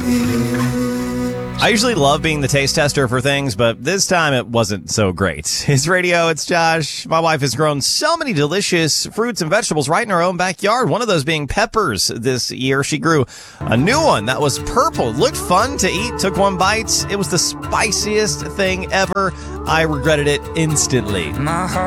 I usually love being the taste tester for things, but this time it wasn't so great. It's Radio, it's Josh. My wife has grown so many delicious fruits and vegetables right in her own backyard, one of those being peppers this year. She grew a new one that was purple. It looked fun to eat, took one bite. It was the spiciest thing ever. I regretted it instantly.